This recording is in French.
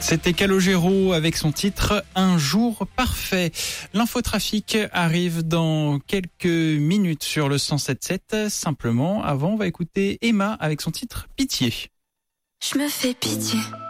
C'était Calogero avec son titre « Un jour parfait ». L'infotrafic arrive dans quelques minutes sur le 107.7. Simplement, avant, on va écouter Emma avec son titre « Pitié ». Je me fais pitié.